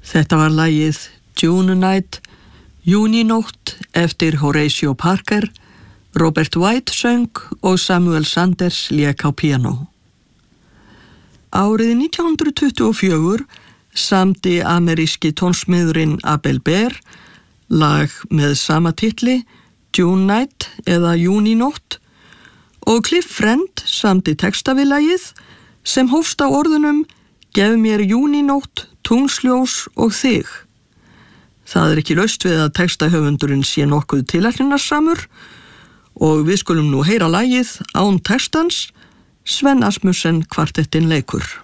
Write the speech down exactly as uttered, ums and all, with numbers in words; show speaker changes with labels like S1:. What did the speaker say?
S1: Þetta var lagið June Night, Júnínótt eftir Horatio Parker, Robert White söng og Samuel Sanders lék á píanó. Árið nítján hundrað tuttugu og fjögur samdi ameríski tónsmiðurinn Abel Bear lag með sama titli, June Night eða Júnínótt, og Cliff Friend samdi texta við lagið sem hófst á orðunum Gef mér júnínótt, tungsljós og þig. Það er ekki laust við að textahöfundurinn sé nokkuð tilætlunarsamur og við skulum nú heyra lagið án textans, Sven Asmussen kvartettinn leikur.